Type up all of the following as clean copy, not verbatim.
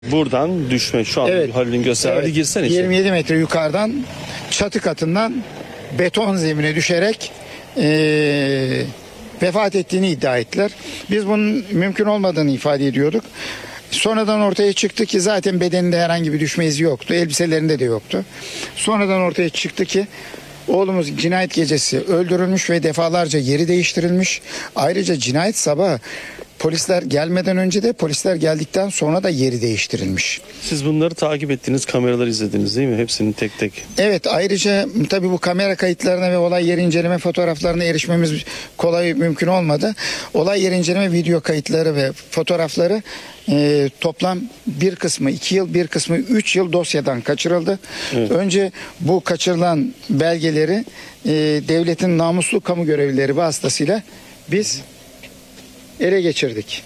Buradan düşme şu an Evet. Halil'in gösterdiği. Evet. Hadi girsene içeri. 27 metre yukarıdan çatı katından beton zemine düşerek vefat ettiğini iddia ettiler. Biz bunun mümkün olmadığını ifade ediyorduk. Sonradan ortaya çıktı ki zaten bedeninde herhangi bir düşme izi yoktu. Elbiselerinde de yoktu. Sonradan ortaya çıktı ki oğlumuz cinayet gecesi öldürülmüş ve defalarca yeri değiştirilmiş. Ayrıca cinayet sabahı polisler gelmeden önce de polisler geldikten sonra da yeri değiştirilmiş. Siz bunları takip ettiniz, kameraları izlediniz değil mi? Hepsini tek tek. Evet, ayrıca tabii bu kamera kayıtlarına ve olay yeri inceleme fotoğraflarına erişmemiz kolay mümkün olmadı. Olay yeri inceleme video kayıtları ve fotoğrafları toplam bir kısmı 2 yıl, bir kısmı 3 yıl dosyadan kaçırıldı. Evet. Önce bu kaçırılan belgeleri devletin namuslu kamu görevlileri vasıtasıyla biz ele geçirdik.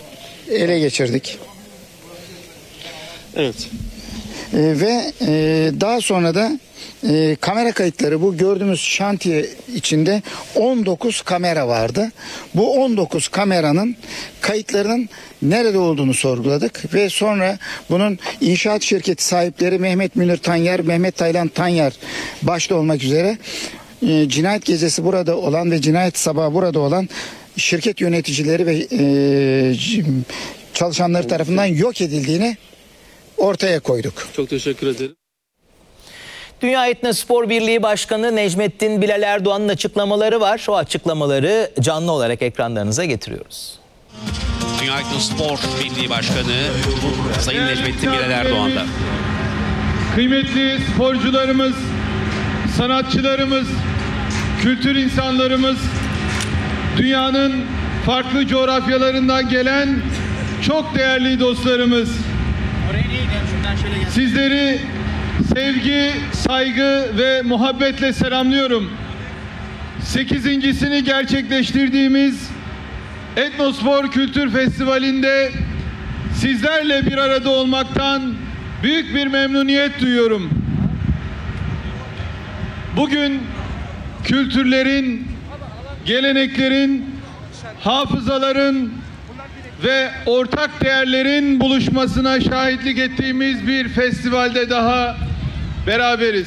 Evet. Ve daha sonra da kamera kayıtları, bu gördüğümüz şantiye içinde 19 kamera vardı. Bu 19 kameranın kayıtlarının nerede olduğunu sorguladık ve sonra bunun inşaat şirketi sahipleri Mehmet Münir Tanyar, Mehmet Taylan Tanyar başta olmak üzere cinayet gecesi burada olan ve cinayet sabahı burada olan şirket yöneticileri ve çalışanları tarafından yok edildiğini ortaya koyduk. Çok teşekkür ederim. Dünya Etnospor Birliği Başkanı Necmettin Bilal Erdoğan'ın açıklamaları var. O açıklamaları canlı olarak ekranlarınıza getiriyoruz. Dünya Etnospor Birliği Başkanı Sayın Necmettin Bilal Erdoğan'da. Kıymetli sporcularımız, sanatçılarımız, kültür insanlarımız, dünyanın farklı coğrafyalarından gelen çok değerli dostlarımız, sizleri sevgi, saygı ve muhabbetle selamlıyorum. 8.sini gerçekleştirdiğimiz Etnospor Kültür Festivali'nde sizlerle bir arada olmaktan büyük bir memnuniyet duyuyorum. Bugün kültürlerin, geleneklerin, hafızaların ve ortak değerlerin buluşmasına şahitlik ettiğimiz bir festivalde daha beraberiz.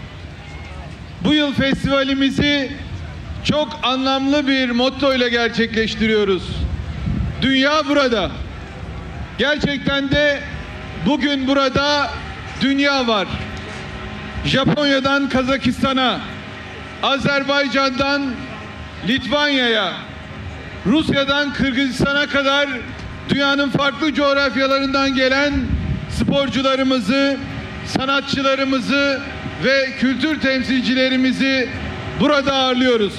Bu yıl festivalimizi çok anlamlı bir motto ile gerçekleştiriyoruz. Dünya burada. Gerçekten de bugün burada dünya var. Japonya'dan Kazakistan'a, Azerbaycan'dan Litvanya'ya, Rusya'dan Kırgızistan'a kadar dünyanın farklı coğrafyalarından gelen sporcularımızı, sanatçılarımızı ve kültür temsilcilerimizi burada ağırlıyoruz.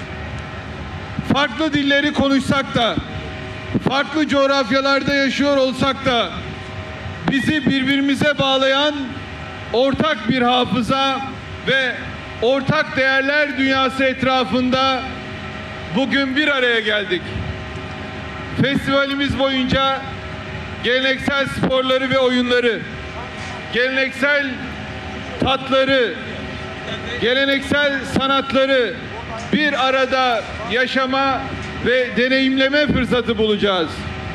Farklı dilleri konuşsak da, farklı coğrafyalarda yaşıyor olsak da bizi birbirimize bağlayan ortak bir hafıza ve ortak değerler dünyası etrafında bugün bir araya geldik. Festivalimiz boyunca geleneksel sporları ve oyunları, geleneksel tatları, geleneksel sanatları bir arada yaşama ve deneyimleme fırsatı bulacağız.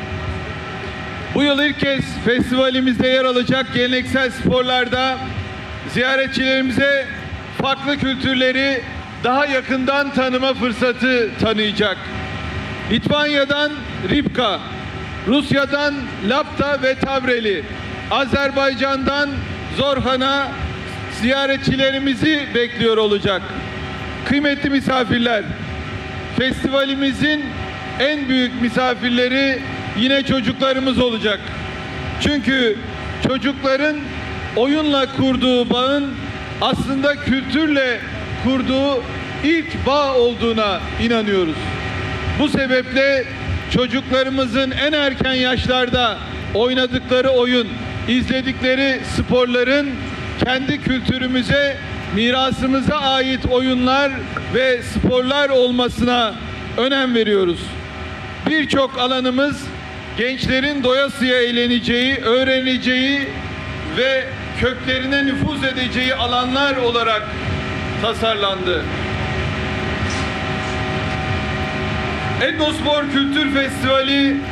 Bu yıl ilk kez festivalimizde yer alacak geleneksel sporlarda ziyaretçilerimize farklı kültürleri daha yakından tanıma fırsatı tanıyacak. Litvanya'dan Ripka, Rusya'dan Lapta ve Tavreli, Azerbaycan'dan Zorhan'a ziyaretçilerimizi bekliyor olacak. Kıymetli misafirler, festivalimizin en büyük misafirleri yine çocuklarımız olacak. Çünkü çocukların oyunla kurduğu bağın aslında kültürle kurduğu ilk bağ olduğuna inanıyoruz. Bu sebeple çocuklarımızın en erken yaşlarda oynadıkları oyun, izledikleri sporların kendi kültürümüze, mirasımıza ait oyunlar ve sporlar olmasına önem veriyoruz. Birçok alanımız gençlerin doyasıya eğleneceği, öğreneceği ve köklerine nüfuz edeceği alanlar olarak tasarlandı. Etnospor Kültür Festivali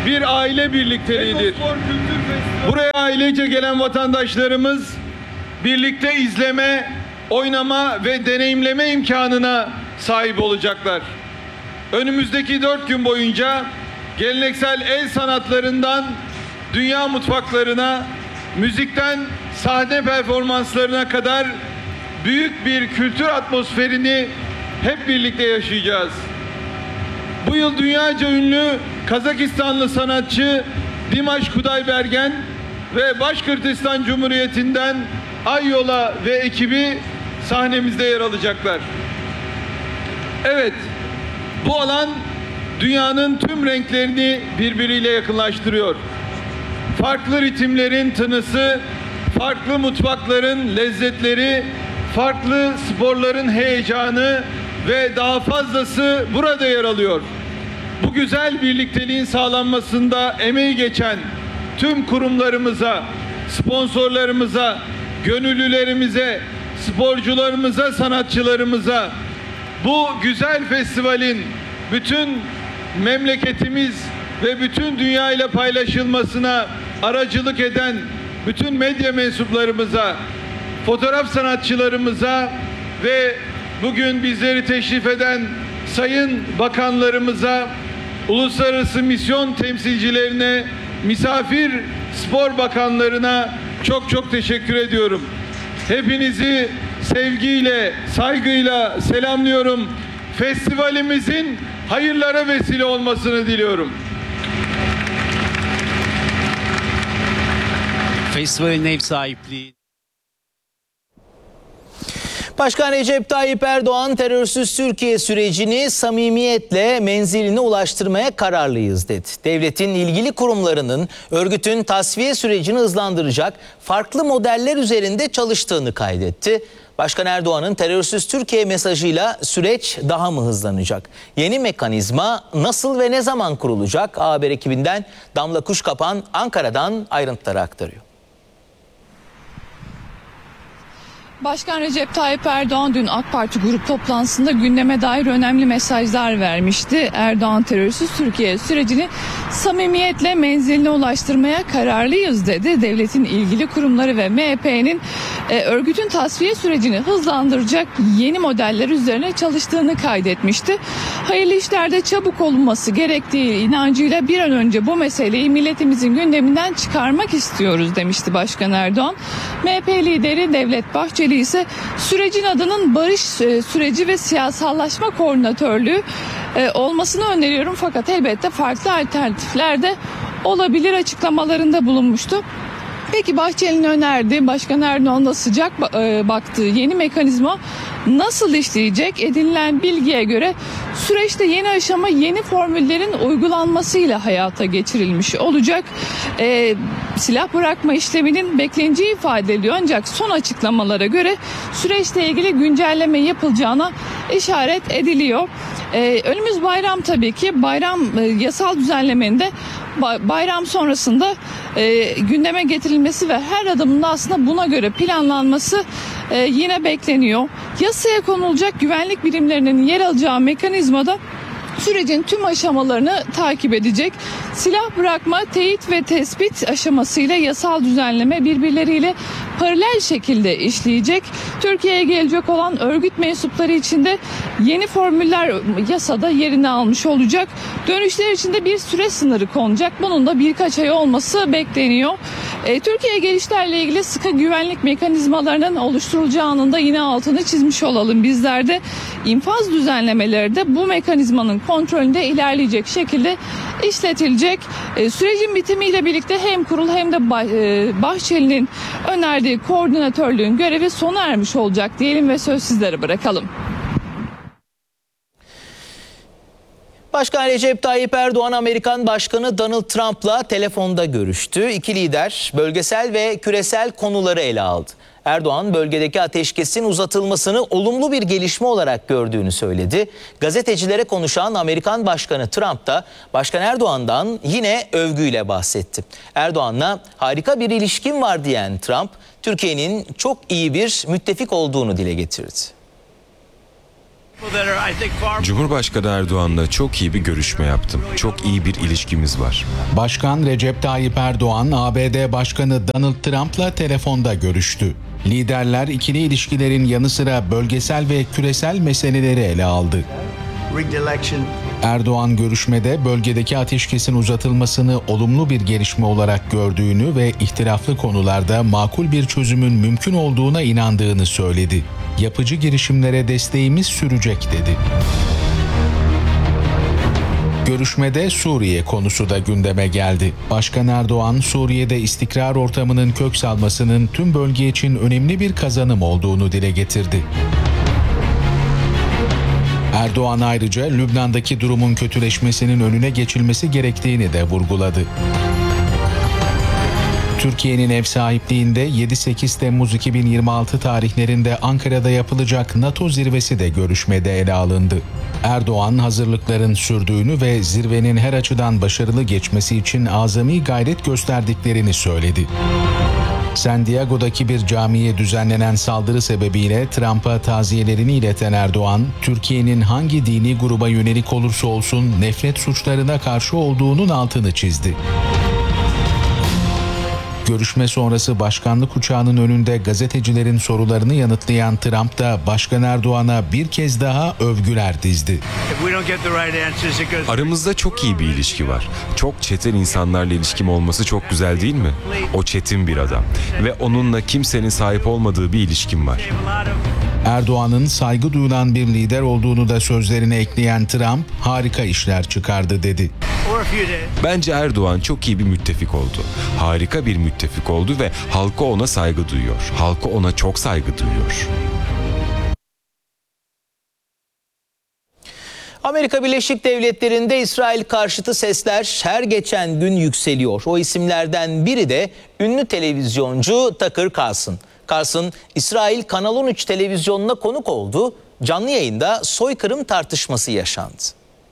bir aile birlikteliğidir. Buraya ailece gelen vatandaşlarımız birlikte izleme, oynama ve deneyimleme imkanına sahip olacaklar. Önümüzdeki 4 gün boyunca geleneksel el sanatlarından dünya mutfaklarına, müzikten sahne performanslarına kadar büyük bir kültür atmosferini hep birlikte yaşayacağız. Bu yıl dünyaca ünlü Kazakistanlı sanatçı Dimash Kudaibergen ve Başkırgızistan Cumhuriyeti'nden Ayyola ve ekibi sahnemizde yer alacaklar. Evet, bu alan dünyanın tüm renklerini birbiriyle yakınlaştırıyor. Farklı ritimlerin tınısı, farklı mutfakların lezzetleri, farklı sporların heyecanı ve daha fazlası burada yer alıyor. Bu güzel birlikteliğin sağlanmasında emeği geçen tüm kurumlarımıza, sponsorlarımıza, gönüllülerimize, sporcularımıza, sanatçılarımıza, bu güzel festivalin bütün memleketimiz ve bütün dünya ile paylaşılmasına aracılık eden bütün medya mensuplarımıza, fotoğraf sanatçılarımıza ve bugün bizleri teşrif eden sayın bakanlarımıza, uluslararası misyon temsilcilerine, misafir spor bakanlarına çok çok teşekkür ediyorum. Hepinizi sevgiyle, saygıyla selamlıyorum. Festivalimizin hayırlara vesile olmasını diliyorum. Festivalin ev sahipliği. Başkan Recep Tayyip Erdoğan terörsüz Türkiye sürecini samimiyetle menziline ulaştırmaya kararlıyız dedi. Devletin ilgili kurumlarının örgütün tasfiye sürecini hızlandıracak farklı modeller üzerinde çalıştığını kaydetti. Başkan Erdoğan'ın terörsüz Türkiye mesajıyla süreç daha mı hızlanacak? Yeni mekanizma nasıl ve ne zaman kurulacak? A Haber ekibinden Damla Kuşkapan Ankara'dan ayrıntıları aktarıyor. Başkan Recep Tayyip Erdoğan dün AK Parti grup toplantısında gündeme dair önemli mesajlar vermişti. Erdoğan terörsüz Türkiye sürecini samimiyetle menziline ulaştırmaya kararlıyız dedi. Devletin ilgili kurumları ve MHP'nin örgütün tasfiye sürecini hızlandıracak yeni modeller üzerine çalıştığını kaydetmişti. Hayırlı işlerde çabuk olunması gerektiği inancıyla bir an önce bu meseleyi milletimizin gündeminden çıkarmak istiyoruz demişti Başkan Erdoğan. MHP lideri Devlet Bahçeli ise sürecin adının barış süreci ve siyasallaşma koordinatörlüğü olmasını öneriyorum, fakat elbette farklı alternatifler de olabilir açıklamalarında bulunmuştu. Peki Bahçeli'nin önerdiği, Başkan Erdoğan'ın da sıcak baktığı yeni mekanizma nasıl işleyecek? Edinilen bilgiye göre süreçte yeni aşama yeni formüllerin uygulanmasıyla hayata geçirilmiş olacak. Silah bırakma işleminin bekleneceği ifade ediliyor, ancak son açıklamalara göre süreçle ilgili güncelleme yapılacağına işaret ediliyor. Önümüz bayram tabii ki. Bayram yasal düzenlemenin de bayram sonrasında gündeme getirilmesi ve her adımında aslında buna göre planlanması yine bekleniyor. Yasaya konulacak güvenlik birimlerinin yer alacağı mekanizmada sürecin tüm aşamalarını takip edecek. Silah bırakma, teyit ve tespit aşamasıyla yasal düzenleme birbirleriyle paralel şekilde işleyecek. Türkiye'ye gelecek olan örgüt mensupları için de yeni formüller yasada yerini almış olacak. Dönüşler için de bir süre sınırı konacak. Bunun da birkaç ay olması bekleniyor. Türkiye'ye gelişlerle ilgili sıkı güvenlik mekanizmalarının oluşturulacağının da yine altını çizmiş olalım. Bizler de infaz düzenlemeleri de bu mekanizmanın kontrolünde ilerleyecek şekilde işletilecek. Sürecin bitimiyle birlikte hem kurul hem de Bahçeli'nin önerdiği koordinatörlüğün görevi sona ermiş olacak diyelim ve söz sizlere bırakalım. Başkan Recep Tayyip Erdoğan, Amerikan Başkanı Donald Trump'la telefonda görüştü. İki lider bölgesel ve küresel konuları ele aldı. Erdoğan bölgedeki ateşkesin uzatılmasını olumlu bir gelişme olarak gördüğünü söyledi. Gazetecilere konuşan Amerikan Başkanı Trump da Başkan Erdoğan'dan yine övgüyle bahsetti. Erdoğan'la harika bir ilişkim var diyen Trump, Türkiye'nin çok iyi bir müttefik olduğunu dile getirdi. Cumhurbaşkanı Erdoğan'la çok iyi bir görüşme yaptım. Çok iyi bir ilişkimiz var. Başkan Recep Tayyip Erdoğan, ABD Başkanı Donald Trump'la telefonda görüştü. Liderler ikili ilişkilerin yanı sıra bölgesel ve küresel meseleleri ele aldı. Erdoğan görüşmede bölgedeki ateşkesin uzatılmasını olumlu bir gelişme olarak gördüğünü ve ihtilaflı konularda makul bir çözümün mümkün olduğuna inandığını söyledi. Yapıcı girişimlere desteğimiz sürecek dedi. Görüşmede Suriye konusu da gündeme geldi. Başkan Erdoğan, Suriye'de istikrar ortamının kök salmasının tüm bölge için önemli bir kazanım olduğunu dile getirdi. Erdoğan ayrıca Lübnan'daki durumun kötüleşmesinin önüne geçilmesi gerektiğini de vurguladı. Türkiye'nin ev sahipliğinde 7-8 Temmuz 2026 tarihlerinde Ankara'da yapılacak NATO zirvesi de görüşmede ele alındı. Erdoğan, hazırlıkların sürdüğünü ve zirvenin her açıdan başarılı geçmesi için azami gayret gösterdiklerini söyledi. San Diego'daki bir camiye düzenlenen saldırı sebebiyle Trump'a taziyelerini ileten Erdoğan, Türkiye'nin hangi dini gruba yönelik olursa olsun nefret suçlarına karşı olduğunun altını çizdi. Görüşme sonrası başkanlık uçağının önünde gazetecilerin sorularını yanıtlayan Trump da Başkan Erdoğan'a bir kez daha övgüler dizdi. Aramızda çok iyi bir ilişki var. Çok çetin insanlarla ilişkim olması çok güzel değil mi? O çetin bir adam ve onunla kimsenin sahip olmadığı bir ilişkim var. Erdoğan'ın saygı duyulan bir lider olduğunu da sözlerine ekleyen Trump, harika işler çıkardı dedi. Bence Erdoğan çok iyi bir müttefik oldu. Harika bir müttefik oldu ve halkı ona saygı duyuyor. Halkı ona çok saygı duyuyor. Amerika Birleşik Devletleri'nde İsrail karşıtı sesler her geçen gün yükseliyor. O isimlerden biri de ünlü televizyoncu Tucker Carlson. Carlson, İsrail Kanal 13 televizyonuna konuk oldu. Canlı yayında soykırım tartışması yaşandı.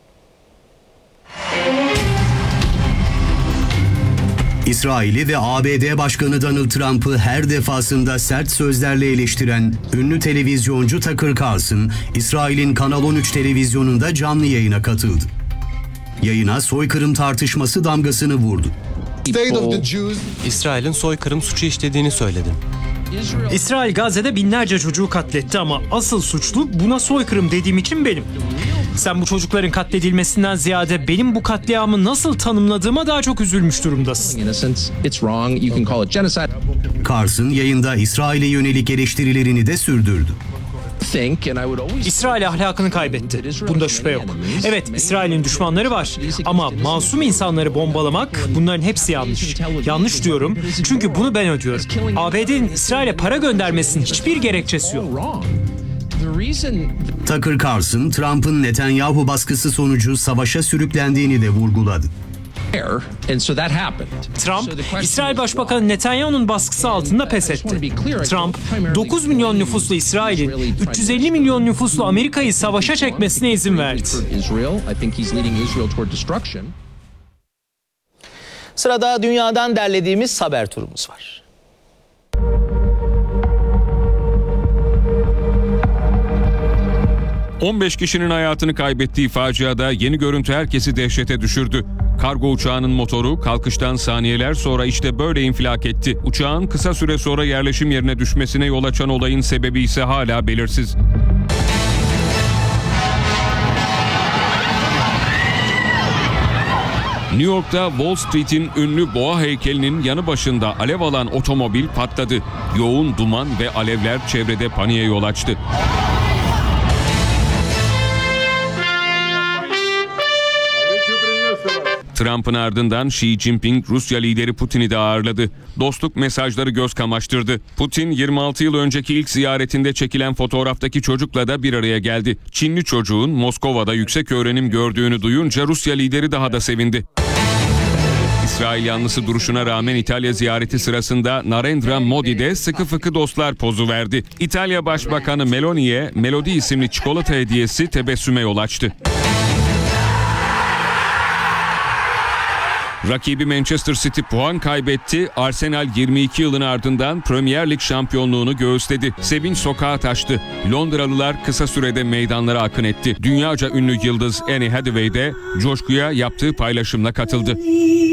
İsrail'i ve ABD Başkanı Donald Trump'ı her defasında sert sözlerle eleştiren ünlü televizyoncu Tucker Carlson, İsrail'in Kanal 13 televizyonunda canlı yayına katıldı. Yayına soykırım tartışması damgasını vurdu. İsrail'in soykırım suçu işlediğini söyledim. İsrail Gazze'de binlerce çocuğu katletti ama asıl suçlu buna soykırım dediğim için benim. Sen bu çocukların katledilmesinden ziyade benim bu katliamı nasıl tanımladığıma daha çok üzülmüş durumdasın. Carlson yayında İsrail'e yönelik eleştirilerini de sürdürdü. İsrail ahlakını kaybetti. Bunda şüphe yok. Evet, İsrail'in düşmanları var ama masum insanları bombalamak, bunların hepsi yanlış. Yanlış diyorum çünkü bunu ben ödüyorum. ABD'nin İsrail'e para göndermesinin hiçbir gerekçesi yok. Tucker Carlson, Trump'ın Netanyahu baskısı sonucu savaşa sürüklendiğini de vurguladı. Trump, İsrail Başbakanı Netanyahu'nun baskısı altında pes etti. Trump, 9 milyon nüfuslu İsrail'in 350 milyon nüfuslu Amerika'yı savaşa çekmesine izin verdi. Sırada dünyadan derlediğimiz haber turumuz var. ...15 kişinin hayatını kaybettiği faciada yeni görüntü herkesi dehşete düşürdü. Kargo uçağının motoru kalkıştan saniyeler sonra işte böyle infilak etti. Uçağın kısa süre sonra yerleşim yerine düşmesine yol açan olayın sebebi ise hala belirsiz. New York'ta Wall Street'in ünlü boğa heykelinin yanı başında alev alan otomobil patladı. Yoğun duman ve alevler çevrede paniğe yol açtı. Trump'ın ardından Xi Jinping Rusya lideri Putin'i de ağırladı. Dostluk mesajları göz kamaştırdı. Putin 26 yıl önceki ilk ziyaretinde çekilen fotoğraftaki çocukla da bir araya geldi. Çinli çocuğun Moskova'da yüksek öğrenim gördüğünü duyunca Rusya lideri daha da sevindi. İsrail yanlısı duruşuna rağmen İtalya ziyareti sırasında Narendra Modi de sıkı fıkı dostlar pozu verdi. İtalya Başbakanı Meloni'ye Melodi isimli çikolata hediyesi tebessüme yol açtı. Rakibi Manchester City puan kaybetti. Arsenal 22 yılın ardından Premier Lig şampiyonluğunu göğüsledi. Sevinç sokağa taştı. Londralılar kısa sürede meydanlara akın etti. Dünyaca ünlü yıldız Anne Hathaway de coşkuya yaptığı paylaşımla katıldı.